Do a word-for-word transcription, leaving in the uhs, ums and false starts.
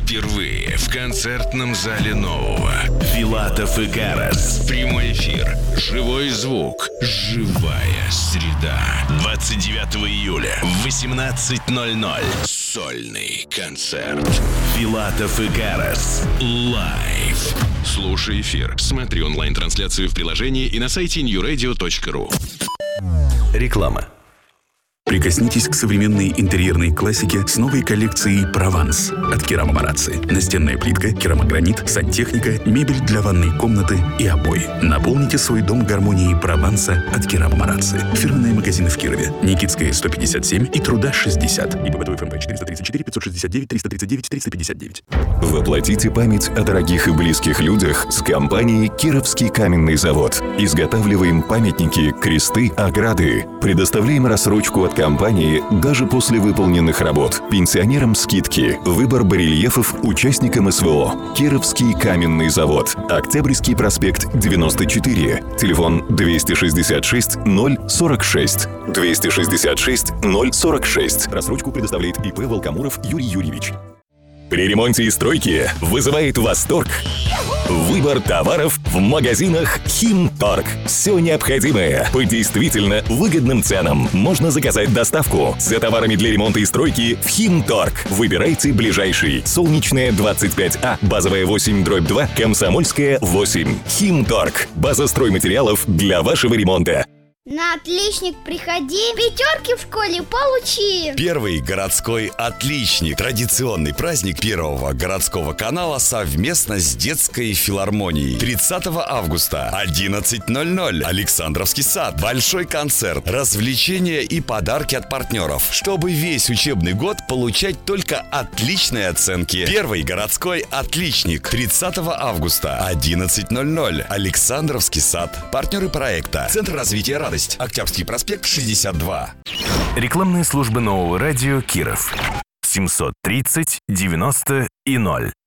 Впервые в концертном зале Нового. Филатов и Карас. Прямой эфир. Живой звук. Живая среда. двадцать девятого июля в восемнадцать ноль ноль. Сольный концерт. Филатов и Карас. Лайв. Слушай эфир. Смотри онлайн-трансляцию в приложении и на сайте нью радио точка ру. Реклама. Прикоснитесь к современной интерьерной классике с новой коллекцией «Прованс» от Керама Марацци. Настенная плитка, керамогранит, сантехника, мебель для ванной комнаты и обои. Наполните свой дом гармонией Прованса от Керама Марацци. Фирменные магазины в Кирове. Никитская, сто пятьдесят семь и Труда, шестьдесят. ИП ФМП четыреста тридцать четыре пятьсот шестьдесят девять триста тридцать девять триста пятьдесят девять. Воплотите память о дорогих и близких людях с компанией «Кировский каменный завод». Изготавливаем памятники, кресты, ограды. Предоставляем рассрочку от компании даже после выполненных работ. Пенсионерам скидки. Выбор барельефов участникам СВО. Кировский каменный завод. Октябрьский проспект, девяносто четыре. Телефон двести шестьдесят шесть ноль сорок шесть. двести шестьдесят шесть ноль сорок шесть. Рассрочку предоставляет ИП Волкомуров Юрий Юрьевич. При ремонте и стройке вызывает восторг выбор товаров в магазинах «Химторг». Все необходимое по действительно выгодным ценам. Можно заказать доставку за товарами для ремонта и стройки в «Химторг». Выбирайте ближайший. Солнечная, двадцать пять А, базовая восемь дробь два, Комсомольская, восемь. «Химторг». База стройматериалов для вашего ремонта. На отличник приходи, пятерки в школе получи. Первый городской отличник. Традиционный праздник Первого городского канала совместно с детской филармонией. тридцатого августа, одиннадцать ноль ноль. Александровский сад. Большой концерт, развлечения и подарки от партнеров. Чтобы весь учебный год получать только отличные оценки. Первый городской отличник. тридцатого августа, одиннадцать ноль ноль. Александровский сад. Партнеры проекта. Центр развития радости. Октябрьский проспект, шестьдесят два. Рекламные службы Нового радио Киров. семьсот тридцать девяносто и ноль.